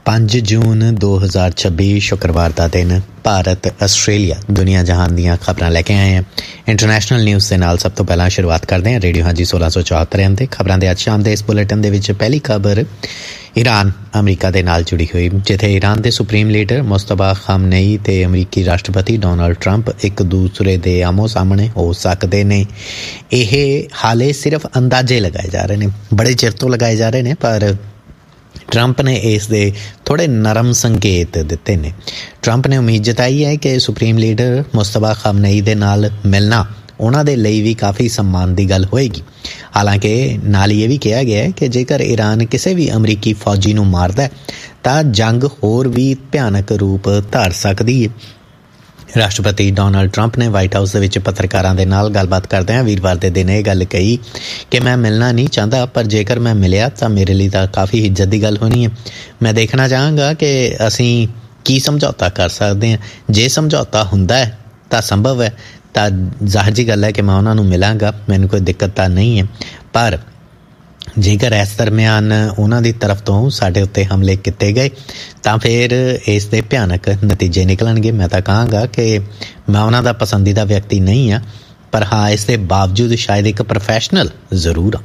5 ਜੂਨ 2026 शुक्रवार का दिन भारत आस्ट्रेलिया दुनिया जहान दीयां खबरां लैके आए हैं। इंटरनेशनल न्यूज़ के नाल सब तो पहला शुरुआत करते हैं रेडियो हाजी 1674 ते खबरां दे अज शाम दे इस बुलेटिन दे विच पहली खबर ईरान अमरीका दे नाल जुड़ी हुई, जिथे ईरान के सुप्रीम लीडर मुस्तफा खामनेई ते अमरीकी राष्ट्रपति डोनाल्ड ट्रंप एक दूसरे दे आमो सामने हो सकते ने। यह हाले सिर्फ अंदाजे लगाए जा रहे हैं, बड़े चिर तो लगाए जा रहे हैं, पर ट्रंप ने इस दे थोड़े नरम संकेत दिते ने। ट्रंप ने उम्मीद जताई है कि सुप्रीम लीडर मुस्तफा खामनेई दे नाल मिलना उन्हां दे लई भी काफ़ी सम्मान की गल होएगी। हालांकि नाल ये भी कहा गया है कि जेकर ईरान किसी भी अमरीकी फौजी नूं मारदा है तां जंग होर भी भयानक रूप धार सकदी है। राष्ट्रपति डोनाल्ड ट्रंप ने वाइट हाउस दे पत्रकारां दे नाल गलबात करदे वीरवार के दिन यह गल कही कि मैं मिलना नहीं चाहता, पर जेकर मैं मिलिया तो मेरे लिए तो काफ़ी इज्जत की गल होनी है। मैं देखना चाहांगा कि असीं की समझौता कर सकते हैं। जे समझौता हुंदा है तो संभव है, तो ज़ाहिर जी गल है कि मैं उन्होंने मिलांगा, मैनूं कोई दिक्कत तो नहीं है। पर जेकर इस दरम्यान उन्होंने तरफ तो साढ़े उत्ते हमले किए गए तो फिर इस दे भयानक नतीजे निकलणगे। मैं तो कहांगा कि मैं उन्हों का पसंदीदा व्यक्ति नहीं हाँ, पर हाँ इस दे बावजूद शायद एक प्रोफैशनल जरूर हाँ।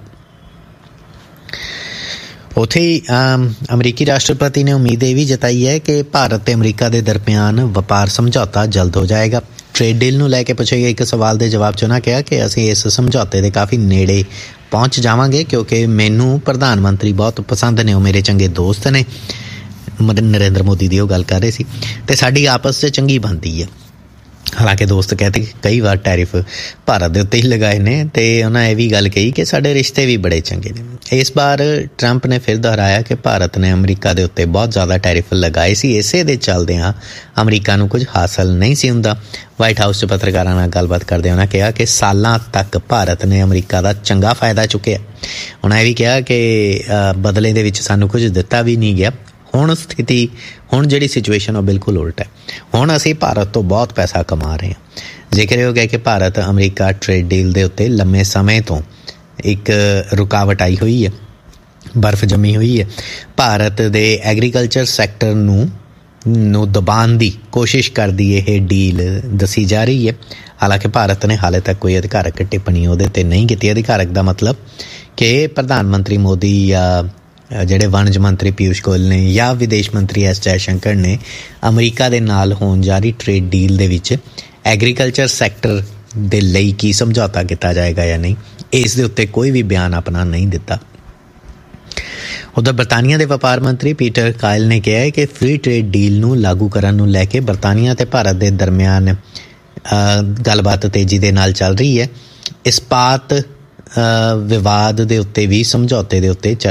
उत्थे ही अमरीकी राष्ट्रपति ने उम्मीद ये भी जताई है कि भारत ते अमरीका के दरम्यान वपार समझौता जल्द हो जाएगा। ट्रेड डील नूं लैके पूछे गए एक सवाल के जवाब च उन्होंने कहा कि असीं इस समझौते के काफ़ी नेड़े पहुँच जावांगे, क्योंकि मैनू प्रधानमंत्री बहुत पसंद ने, वो मेरे चंगे दोस्त ने। नरेंद्र मोदी की गल कर रहे सी ते साडी आपस च चंगी बनती है। हालांकि दोस्त कहते कई बार टैरिफ भारत के उत्ते ही लगाए ने, तो उन्हें यह भी गल कही कि साडे रिश्ते भी बड़े चंगे ने। इस बार ट्रंप ने फिर दोहराया कि भारत ने अमरीका के उत्ते बहुत ज़्यादा टैरिफ लगाए सी, इसे दे चलदियां अमरीका नूं कुछ हासिल नहीं सी हुंदा। वाइट हाउस च पत्रकारां नाल गलबात करदे उन्होंने कहा कि सालां तक भारत ने अमरीका का चंगा फायदा चुकिया। उन्होंने भी कहा कि बदले दे विच सानूं कुछ दिता भी नहीं गया। हुण स्थिति हुण जिहड़ी सिचुएशन वो बिल्कुल उल्ट है। हुण असीं भारत तो बहुत पैसा कमा रहे हैं। जिक्र हो गया कि भारत अमरीका ट्रेड डील के उत्ते लंबे समय तो एक रुकावट आई हुई है, बर्फ जमी हुई है। भारत के एग्रीकल्चर सैक्टर नूं दबाण की कोशिश करदी यह डील दसी जा रही है। हालांकि भारत ने हाले तक कोई अधिकारक टिप्पणी उहदे ते नहीं की। अधिकारक का मतलब कि प्रधानमंत्री मोदी या ਜਿਹੜੇ वणज मंत्री पीयूष गोयल ने या विदेश मंत्री एस जयशंकर ने अमरीका दे नाल होण जा रही ट्रेड डील दे विच एग्रीकल्चर सैक्टर दे लई की समझौता किया जाएगा या नहीं, इस दे उत्ते कोई भी बयान अपना नहीं दिता। उधर बरतानिया के व्यापार मंत्री पीटर कायल ने कहा है कि फ्री ट्रेड डील नूं लागू करन नूं लैके बरतानिया ते भारत के दरम्यान गलबात तेजी दे नाल चल रही है। इस्पात विवाद के उत्ते भी समझौते के उत्ते